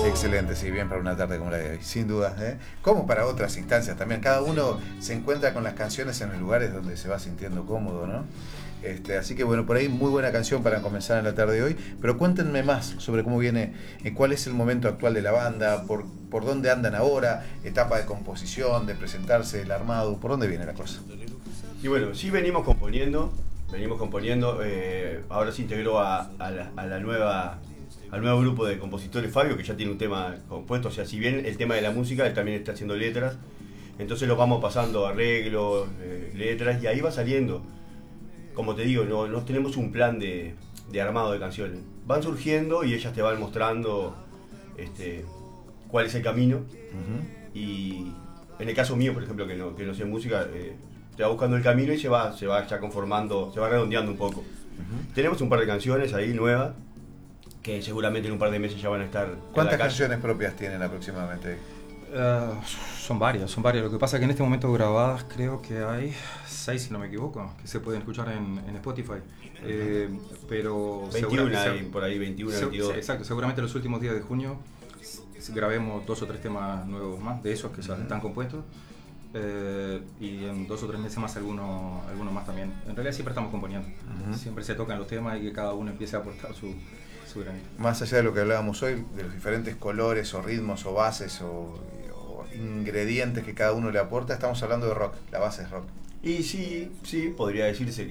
Excelente, sí, bien para una tarde como la de hoy, sin duda, ¿eh? Como para otras instancias también. Cada uno se encuentra con las canciones en los lugares donde se va sintiendo cómodo, ¿no? Así que bueno, por ahí muy buena canción para comenzar en la tarde de hoy. Pero cuéntenme más sobre cómo viene, cuál es el momento actual de la banda, por dónde andan ahora, etapa de composición, de presentarse, el armado, por dónde viene la cosa. Y bueno, sí venimos componiendo, ahora se integró al nuevo grupo de compositores Fabio, que ya tiene un tema compuesto. O sea, si bien el tema de la música, él también está haciendo letras, entonces lo vamos pasando arreglos, letras, y ahí va saliendo. Como te digo, no tenemos un plan de armado de canciones. Van surgiendo y ellas te van mostrando cuál es el camino. Y en el caso mío, por ejemplo, que no sé música, te va buscando el camino y se va ya conformando, se va redondeando un poco. Tenemos un par de canciones ahí nuevas, que seguramente en un par de meses ya van a estar. ¿Cuántas canciones propias tienen aproximadamente? Son varias. Lo que pasa es que en este momento grabadas creo que hay 6, si no me equivoco, que se pueden escuchar en Spotify. Pero 21 hay por ahí, 21, 22. Exacto, seguramente los últimos días de junio grabemos 2 o 3 temas nuevos más, de esos que ya están compuestos. Y en 2 o 3 meses más alguno más también. En realidad siempre estamos componiendo. Siempre se tocan los temas y que cada uno empiece a aportar su granito. Más allá de lo que hablábamos hoy, de los diferentes colores o ritmos o bases o ingredientes que cada uno le aporta, estamos hablando de rock, la base es rock. Y sí, podría decirse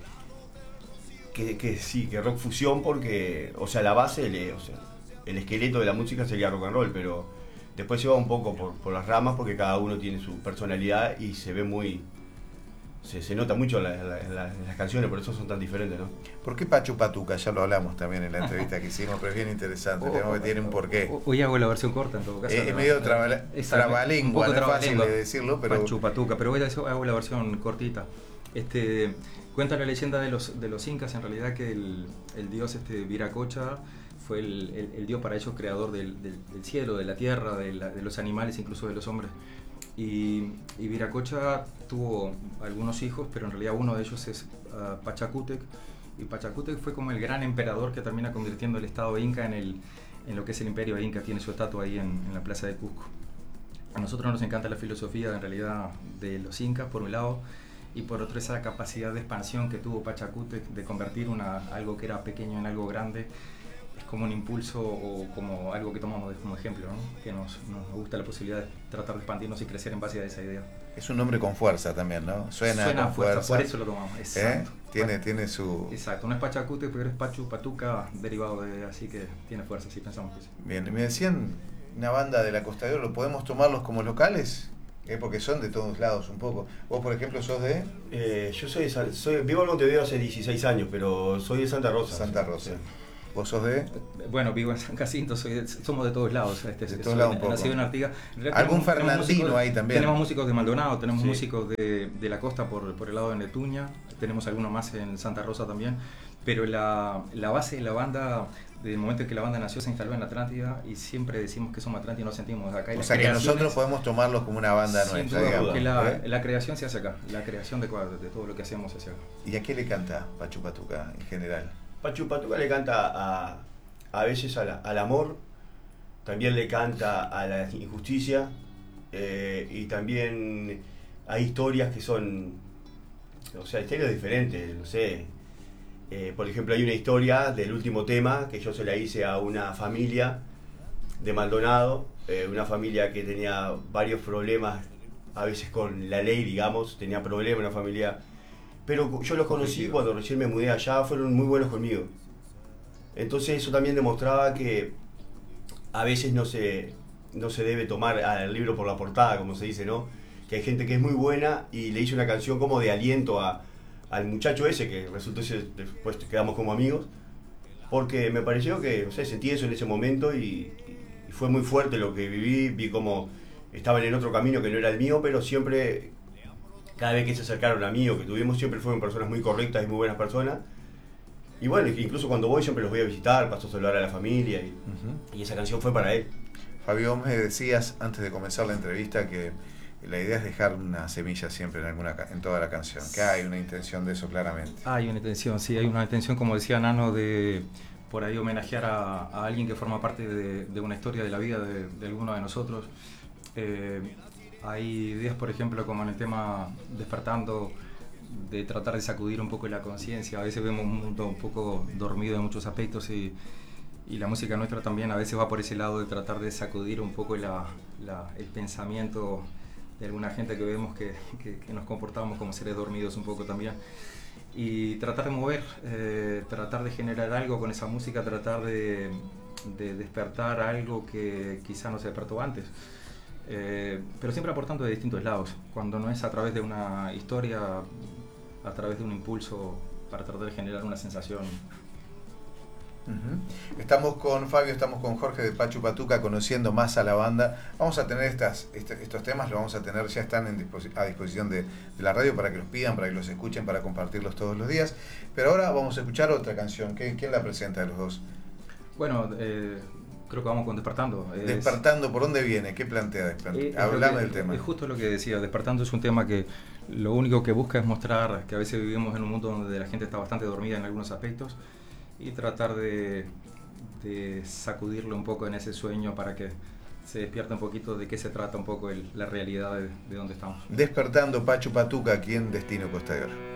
que sí, que rock fusión, porque, o sea, la base, el esqueleto de la música sería rock and roll, pero después se va un poco por las ramas, porque cada uno tiene su personalidad y se ve se nota mucho en las canciones, por eso son tan diferentes, ¿no? ¿Por qué Pachu Patuca? Ya lo hablamos también en la entrevista que hicimos, pero es bien interesante, que tiene un porqué. Hoy hago la versión corta en todo caso. Es medio trabalingua, no es fácil de decirlo, pero... Pachu Patuca, pero hoy hago la versión cortita. Cuenta la leyenda de los incas, en realidad, que el dios Viracocha fue el dios para ellos creador del cielo, de la tierra, de los animales, incluso de los hombres. Y Viracocha tuvo algunos hijos, pero en realidad uno de ellos es Pachacútec, y Pachacútec fue como el gran emperador que termina convirtiendo el estado inca en lo que es el imperio inca. Tiene su estatua ahí en la plaza de Cusco. A nosotros nos encanta la filosofía en realidad de los incas, por un lado, y por otro esa capacidad de expansión que tuvo Pachacútec de convertir algo que era pequeño en algo grande. Es como un impulso o como algo que tomamos como ejemplo, ¿no? Que nos gusta la posibilidad de tratar de expandirnos y crecer en base a esa idea. Es un nombre con fuerza también, ¿no? Suena con fuerza. Por eso lo tomamos. Exacto. Tiene su... Exacto, no es Pachacútec, pero es Pachu Patuca, derivado así que tiene fuerza, sí, pensamos que sí. Bien, me decían, una banda de la Costa de Oro, ¿podemos tomarlos como locales? Porque son de todos lados un poco. Vos, por ejemplo, sos de... Yo vivo en Montevideo hace 16 años, pero soy de Santa Rosa. Santa Rosa. Sí. ¿Vos sos de...? Bueno, vivo en San Jacinto, somos de todos lados. De todos lados un poco. Nacido en Artigas. ¿Algún fernandino ahí también? Tenemos músicos de Maldonado, tenemos músicos de la costa por el lado de Netuña, tenemos algunos más en Santa Rosa también, pero la base de la banda, desde el momento en que la banda nació, se instaló en la Atlántida, y siempre decimos que somos Atlántida y nos sentimos acá. O sea que nosotros podemos tomarlos como una banda nuestra, digamos. Que la creación se hace acá, la creación de todo lo que hacemos se hace acá. ¿Y a qué le canta Pachu Patuca en general? Pachu Patuca le canta a veces al amor, también le canta a la injusticia, y también hay historias que son, o sea, historias diferentes, no sé. Por ejemplo, hay una historia del último tema que yo se la hice a una familia de Maldonado, una familia que tenía varios problemas, a veces con la ley, digamos, tenía problemas, una familia... Pero yo los conocí cuando recién me mudé allá, fueron muy buenos conmigo. Entonces eso también demostraba que a veces no se debe tomar al libro por la portada, como se dice, ¿no? Que hay gente que es muy buena y le hice una canción como de aliento al muchacho ese, que resultó ser, después quedamos como amigos, porque me pareció que, no sé, sentí eso en ese momento y fue muy fuerte lo que vi como estaban en otro camino que no era el mío, pero siempre... Cada vez que se acercaron a mí o que tuvimos, siempre fueron personas muy correctas y muy buenas personas. Y bueno, incluso cuando voy siempre los voy a visitar, paso a saludar a la familia y esa canción fue para él. Fabio, me decías antes de comenzar la entrevista que la idea es dejar una semilla siempre en toda la canción, que hay una intención de eso claramente. Hay una intención, sí, hay una intención, como decía Nano, de por ahí homenajear a alguien que forma parte de una historia de la vida de alguno de nosotros. Hay días, por ejemplo, como en el tema Despertando, de tratar de sacudir un poco la conciencia. A veces vemos un mundo un poco dormido en muchos aspectos y la música nuestra también a veces va por ese lado de tratar de sacudir un poco el pensamiento de alguna gente que vemos que nos comportamos como seres dormidos un poco también. Y tratar de mover, tratar de generar algo con esa música, tratar de despertar algo que quizá no se despertó antes. Pero siempre aportando de distintos lados, cuando no es a través de una historia, a través de un impulso para tratar de generar una sensación. Estamos con Fabio, estamos con Jorge de Pachu Patuca, conociendo más a la banda. Vamos a tener estos temas, los vamos a tener, ya están a disposición de la radio para que los pidan, para que los escuchen, para compartirlos todos los días. Pero ahora vamos a escuchar otra canción. ¿Quién la presenta de los dos? Bueno, creo que vamos con Despertando. Despertando, ¿por dónde viene? ¿Qué plantea Despertando? Hablando del tema. Es justo lo que decía, Despertando es un tema que lo único que busca es mostrar que a veces vivimos en un mundo donde la gente está bastante dormida en algunos aspectos y tratar de sacudirlo un poco en ese sueño para que se despierta un poquito de qué se trata un poco la realidad de dónde estamos. Despertando, Pachu Patuca, aquí en Destino Costa de Oro.